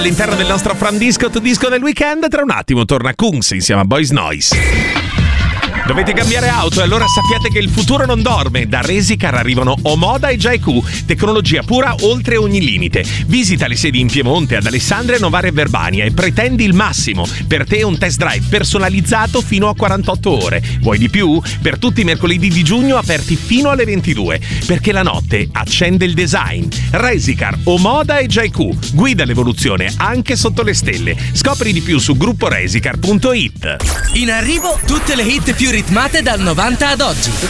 All'interno del nostro From Disco to Disco del weekend, tra un attimo torna Kungs insieme a Boys Noise. Dovete cambiare auto e allora sappiate che il futuro non dorme. Da Resicar arrivano Omoda e JQ, tecnologia pura oltre ogni limite. Visita le sedi in Piemonte, ad Alessandria, Novara e Verbania e pretendi il massimo. Per te un test drive personalizzato fino a 48 ore. Vuoi di più? Per tutti i mercoledì di giugno aperti fino alle 22. Perché la notte accende il design. Resicar, Omoda e JQ. Guida l'evoluzione anche sotto le stelle. Scopri di più su grupporesicar.it. In arrivo tutte le hit più ritmate dal 90 ad oggi.